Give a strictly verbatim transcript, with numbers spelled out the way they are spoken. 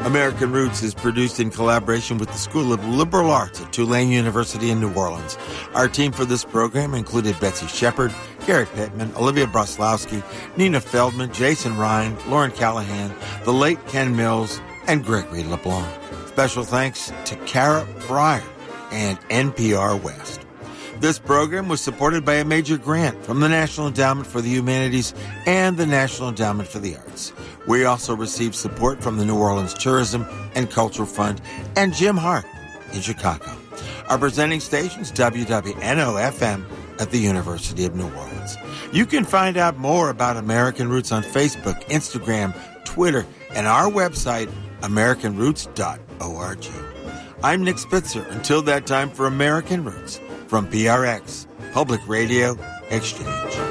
American Roots is produced in collaboration with the School of Liberal Arts at Tulane University in New Orleans. Our team for this program included Betsy Shepard, Garrett Pittman, Olivia Broslowski, Nina Feldman, Jason Ryan, Lauren Callahan, the late Ken Mills, and Gregory LeBlanc. Special thanks to Kara Pryor and N P R West. This program was supported by a major grant from the National Endowment for the Humanities and the National Endowment for the Arts. We also received support from the New Orleans Tourism and Cultural Fund and Jim Hart in Chicago. Our presenting station's W W N O F M at the University of New Orleans. You can find out more about American Roots on Facebook, Instagram, Twitter, and our website, american roots dot org. I'm Nick Spitzer. Until that time, for American Roots, from P R X, Public Radio Exchange.